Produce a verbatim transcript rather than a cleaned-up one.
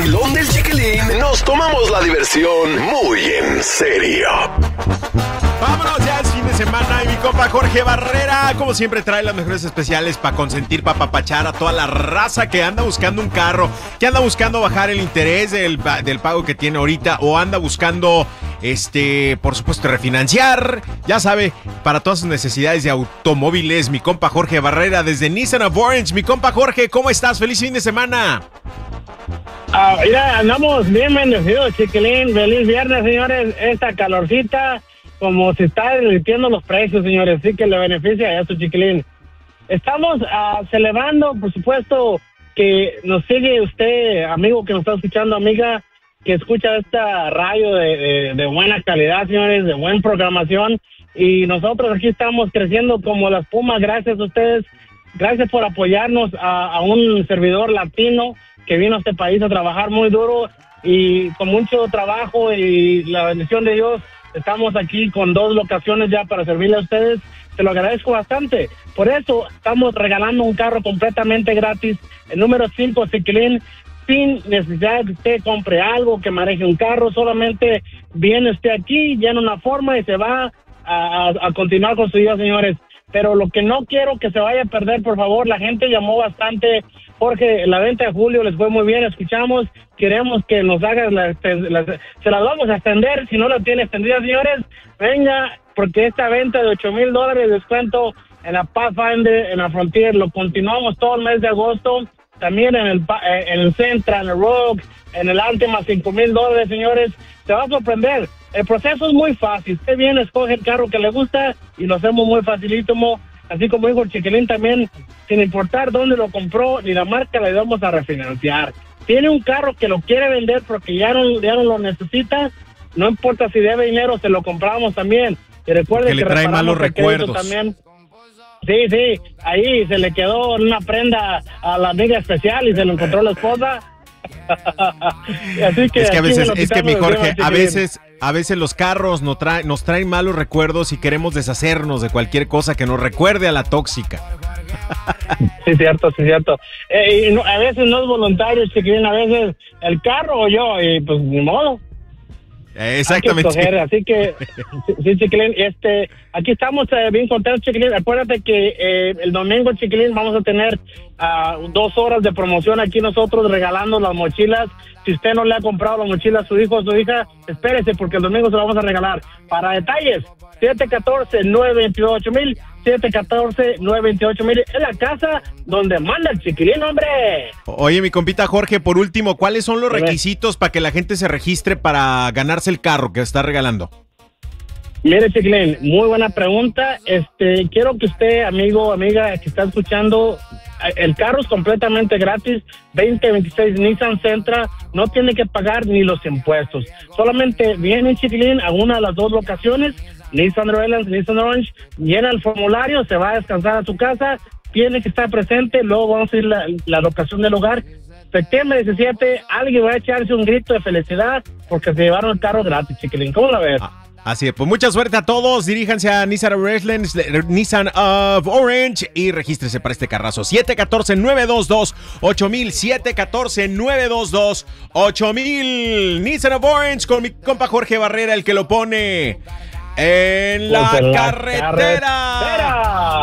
vacilón del Chiquilín nos tomamos la diversión muy en serio. Vámonos ya al fin de semana y mi compa Jorge Barrera, como siempre, trae las mejores especiales para consentir, para papachar a toda la raza que anda buscando un carro, que anda buscando bajar el interés del, del pago que tiene ahorita o anda buscando, este, por supuesto, refinanciar. Ya sabe, para todas sus necesidades de automóviles, mi compa Jorge Barrera desde Nissan of Orange. Mi compa Jorge, ¿cómo estás? ¡Feliz fin de semana! Ah, mira, andamos bien bendecidos, Chiquilín. Feliz viernes, señores. Esta calorcita, como se está derritiendo los precios, señores, sí que le beneficia a eso, Chiquilín. Estamos uh, celebrando, por supuesto, que nos sigue usted, amigo que nos está escuchando, amiga, que escucha esta radio de, de, de buena calidad, señores, de buena programación. Y nosotros aquí estamos creciendo como las pumas, gracias a ustedes. Gracias por apoyarnos a, a un servidor latino que vino a este país a trabajar muy duro y con mucho trabajo y la bendición de Dios. Estamos aquí con dos locaciones ya para servirle a ustedes. Te lo agradezco bastante. Por eso estamos regalando un carro completamente gratis. El número cinco, Chiquilín, sin necesidad de que usted compre algo, que maneje un carro. Solamente viene usted aquí, llena una forma y se va a, a, a continuar con su vida, señores. Pero lo que no quiero que se vaya a perder, por favor, la gente llamó bastante. Jorge, la venta de julio les fue muy bien, escuchamos, queremos que nos hagan, la, la, se las vamos a extender, si no la tiene extendida, señores, venga, porque esta venta de ocho mil dólares de descuento en la Pathfinder, en la Frontier, lo continuamos todo el mes de agosto, también en el, en el Sentra, en el Rogue, en el Altima, cinco mil dólares, señores, se va a sorprender. El proceso es muy fácil, usted viene, escoge el carro que le gusta y lo hacemos muy facilísimo. Así como dijo el Chiquilín también, sin importar dónde lo compró ni la marca, le vamos a refinanciar. Tiene un carro que lo quiere vender porque ya no, ya no lo necesita, no importa si debe dinero, se lo compramos también. Y recuerde que le trae malos recuerdos. También. Sí, sí, ahí se le quedó una prenda a la amiga especial y se lo encontró la esposa. Así que es que a veces, es que mi Jorge, a veces, a veces los carros nos traen, nos traen malos recuerdos y queremos deshacernos de cualquier cosa que nos recuerde a la tóxica. Sí, cierto, sí, cierto. Eh, y no, a veces no es voluntario, Chiquilín, a veces el carro o yo, y pues ni modo. Exactamente. Hay que escoger, así que, sí, Chiquilín, este, aquí estamos eh, bien contentos, Chiquilín. Acuérdate que eh, el domingo, Chiquilín, vamos a tener uh, dos horas de promoción aquí nosotros regalando las mochilas. Si usted no le ha comprado la mochila a su hijo o su hija, espérese porque el domingo se la vamos a regalar. Para detalles, siete uno cuatro, nueve dos ocho mil, siete uno cuatro, nueve dos ocho mil. Es la casa donde manda el Chiquilín, hombre. Oye, mi compita Jorge, por último, ¿cuáles son los requisitos para que la gente se registre para ganarse el carro que está regalando? Mire, Chiquilín, muy buena pregunta. Este, quiero que usted, amigo, amiga, que está escuchando, el carro es completamente gratis, veinte veintiséis Nissan Sentra, no tiene que pagar ni los impuestos. Solamente viene, Chiquilín, a una de las dos locaciones, Nissan Redlands, Nissan Orange, llena el formulario, se va a descansar a su casa, tiene que estar presente, luego vamos a ir a la, la locación del hogar. Septiembre diecisiete, alguien va a echarse un grito de felicidad porque se llevaron el carro gratis, Chiquilín. ¿Cómo la ves? Ah. Así es, pues mucha suerte a todos, diríjanse a Nissan Redlands, Nissan of Orange y regístrese para este carrazo. siete uno cuatro, nueve dos dos, ocho mil, siete uno cuatro, nueve dos dos, ocho mil. Nissan of Orange con mi compa Jorge Barrera, el que lo pone en la, pues en la carretera. carretera.